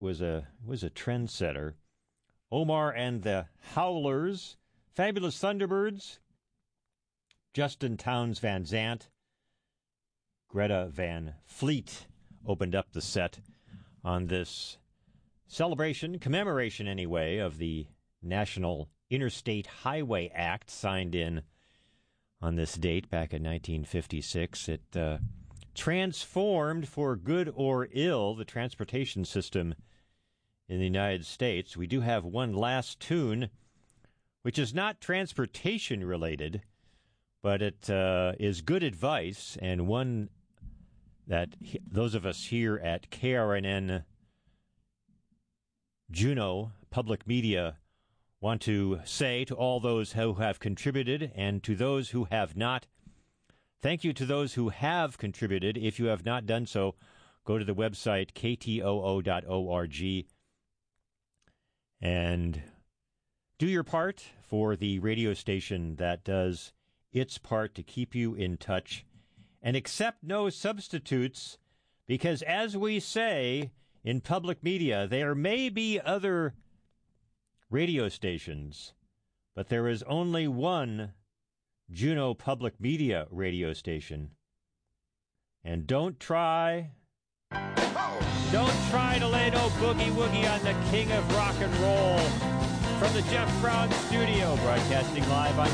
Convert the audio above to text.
was a trendsetter. Omar and the Howlers, Fabulous Thunderbirds, Justin Townes Van Zandt, Greta Van Fleet opened up the set on this celebration, commemoration anyway, of the National Interstate Highway Act signed in on this date back in 1956. It transformed, for good or ill, the transportation system in the United States. We do have one last tune, which is not transportation related, but it is good advice, and one that those of us here at KRNN Juneau Public Media want to say to all those who have contributed and to those who have not. Thank you to those who have contributed. If you have not done so, go to the website ktoo.org and do your part for the radio station that does its part to keep you in touch, and accept no substitutes, because as we say in public media, there may be other radio stations, but there is only one Juneau Public Media radio station. And don't try to lay no boogie-woogie on the king of rock and roll. From the Jeff Brown Studio, broadcasting live on